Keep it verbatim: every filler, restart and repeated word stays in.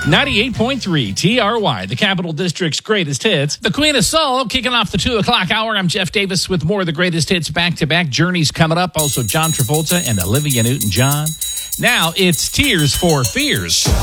ninety-eight point three T R Y, the Capital District's greatest hits. The Queen of Soul kicking off the two o'clock hour. I'm Jeff Davis with more of the greatest hits back-to-back. Journey's coming up. Also, John Travolta and Olivia Newton-John. Now it's Tears for Fears.